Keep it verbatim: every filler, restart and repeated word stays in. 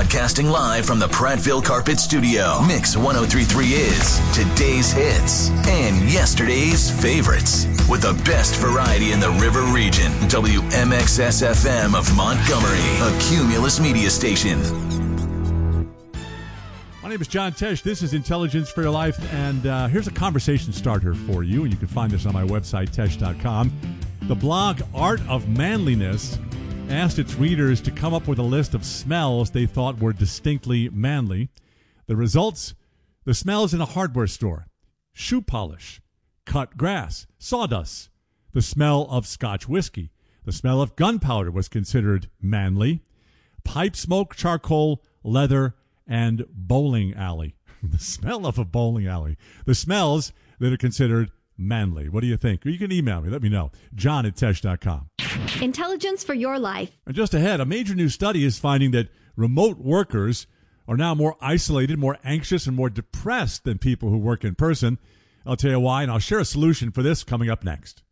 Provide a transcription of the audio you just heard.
Broadcasting live from the Prattville Carpet Studio. Mix one oh three point three is today's hits and yesterday's favorites. With the best variety in the River Region. W M X S F M of Montgomery, a Cumulus media station. My name is John Tesh. This is Intelligence for Your Life, and uh, here's a conversation starter for you, and you can find this on my website, tesh dot com. The blog Art of Manliness asked its readers to come up with a list of smells they thought were distinctly manly. The results: the smells in a hardware store, shoe polish, cut grass, sawdust, the smell of Scotch whiskey, the smell of gunpowder was considered manly, pipe smoke, charcoal, leather, and bowling alley. The smell of a bowling alley. The smells that are considered manly. What do you think? You can email me. Let me know. John at tesh dot com. Intelligence for your life. And just ahead, a major new study is finding that remote workers are now more isolated, more anxious, and more depressed than people who work in person. I'll tell you why, and I'll share a solution for this coming up next.